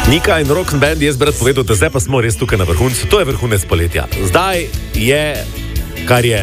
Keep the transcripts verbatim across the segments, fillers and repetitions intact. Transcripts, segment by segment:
Nika in Rock and Band, jaz bi rad povedal, da zdaj pa smo res tukaj na vrhuncu. To je vrhunec poletja. Zdaj je, kar je.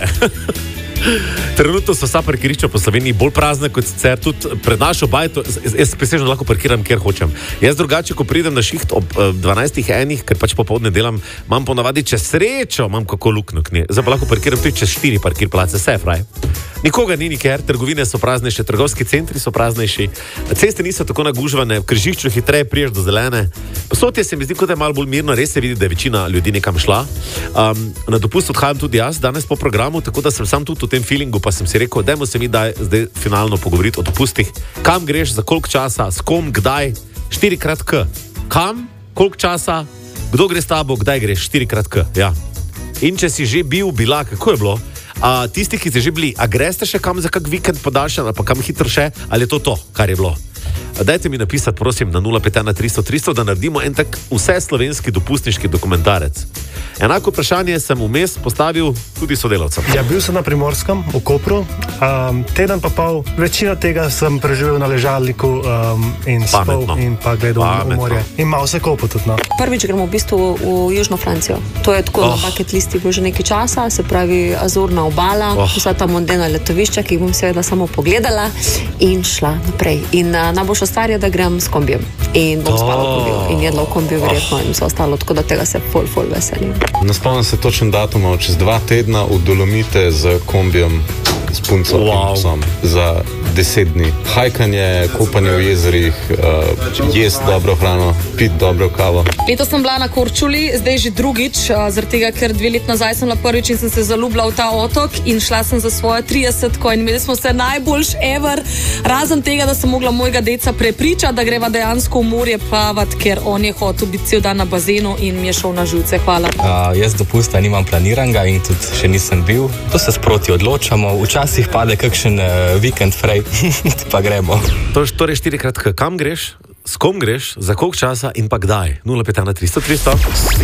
Trenutno so vsa parkirišča po Sloveniji bolj prazne kot sicer, tudi pred našo bajto, jaz presežno lahko parkiram, kjer hočem. Jaz drugače, ko pridem na šiht ob dvanajstih enih, ker pač popoldne delam, imam ponavadi čez srečo, imam kako luknjo k njej. Zdaj pa lahko parkiram tudi čez štiri parkir place, vse je fraj. Nikoga ni nikjer, trgovine so praznejše, trgovski centri so praznejši, ceste niso tako nagužvane, v križišču hitreje priješ do zelene. Posodje se mi zdi, kot je malo bolj mirno, res se vidi, da je večina ljudi nekam šla. Um, na dopust odhajam tudi jaz danes po programu, tako da sem sam tudi v tem feelingu, pa sem si rekel, dajmo se mi daj, zdaj finalno pogovoriti o dopustih. Kam greš, za koliko časa, s kom, kdaj, štirikrat K. Kam, koliko časa, kdo gre s tabo, kdaj greš, štirikrat K. Ja. In če si že bil, bila, kako je bilo? A tisti, ki ste že bili, a greste še kam za kak vikend podaljšan, ali pa kam hitro še, ali je to to, kar je bilo? Dajte mi napisati, prosim, na nula pet ena tristo tristo, da naredimo en tak vse slovenski dopustniški dokumentarec. Enako vprašanje sem vmes postavil tudi sodelavcem. Ja, bil sem na Primorskem, v Kopru, um, teden pa pol, večino tega sem preživel na ležalniku um, in spal in pa gledal v morje. In malo se kopal tudi, no. Prvič gremo v bistvu v Južno Francijo. To je tako oh. na bucket listi bilo že nekaj časa, se pravi Azurna obala, oh. vsa ta mondena letovišča, ki bom seveda samo pogledala in šla naprej. In uh, najboljša stvar je, da grem s kombijem in bom oh. spala v kombiju in jedla v kombiju verjetno oh. in vse ostalo, tako da tega se ful, ful veselim. Ne spomnim se točen datum, čez dva tedna v Dolomite z kombijem, s punco wow. in psom za deset dni. Hajkanje, kopanje v jezerih, uh, jest dobro hrano, pit dobro kavo. Letos sem bila na Korčuli, zdaj že drugič, uh, zaradi tega, ker dve let nazaj sem bila prvič in sem se zaljubila v ta otok in šla sem za svojo tridesetko in imeli smo se najboljš ever, razen tega, da sem mogla mojega deca prepričati, da greva dejansko v morje plavat, ker on je hotel biti cel dan na bazenu in mi je šel na živce. Hvala. Uh, jaz dopusta nimam planiranga in tudi še nisem bil. To se sproti odločamo. Včasih pade kakšen uh, vikend frej, pa gremo. To je torej štirikrat K. Kam greš, s kom greš, za koliko časa in pa kdaj? nula pet ena tristo tristo